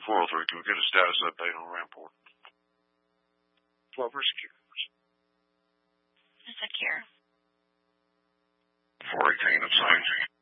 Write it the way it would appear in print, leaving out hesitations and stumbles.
403, can we get a status update on Rampart? 12 for secure. Secure. 418, I'm saying.